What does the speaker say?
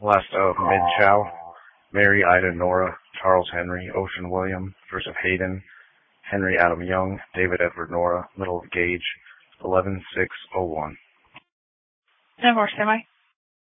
Last of Mid-Chow, Mary Ida Nora, Charles Henry, Ocean William, Joseph Hayden, Henry Adam Young, David Edward Nora, middle of Gage, 11601. No more semi.